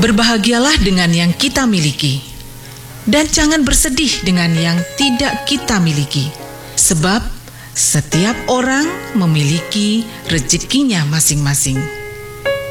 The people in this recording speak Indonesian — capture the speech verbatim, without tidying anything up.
Berbahagialah dengan yang kita miliki, dan jangan bersedih dengan yang tidak kita miliki, sebab setiap orang memiliki rezekinya masing-masing.